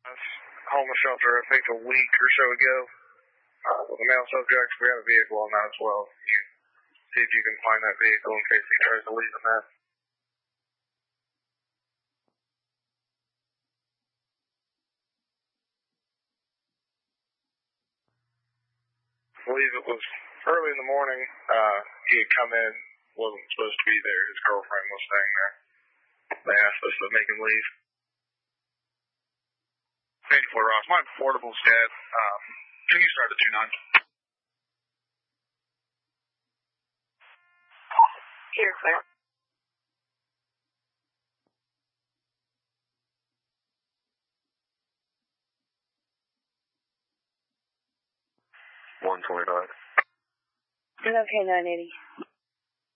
Homeless shelter, I think a week or so ago. With a male subject, we have a vehicle on that as well. See if you can find that vehicle in case he tries to leave in that. I believe it was early in the morning. He had come in, wasn't supposed to be there. His girlfriend was staying there. They asked us to make him leave. 84 Ross, my portable's dead. Can you start at 29? Here, Claire. $125. Okay, 980.